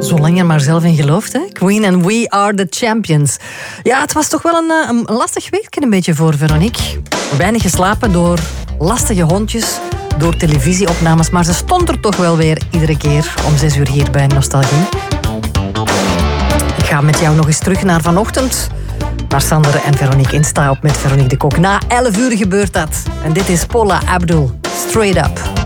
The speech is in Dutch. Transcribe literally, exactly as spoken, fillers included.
Zolang je er maar zelf in gelooft, hè? Queen and We Are The Champions. Ja, het was toch wel een, een lastig weekend een beetje voor Veronique. Weinig geslapen door lastige hondjes, door televisieopnames, maar ze stond er toch wel weer iedere keer om zes uur hier bij Nostalgie. Ik ga met jou nog eens terug naar vanochtend, naar Sander en Veronique in Sta op met Veronique de Kok. Na elf uur gebeurt dat. En dit is Paula Abdul, Straight Up.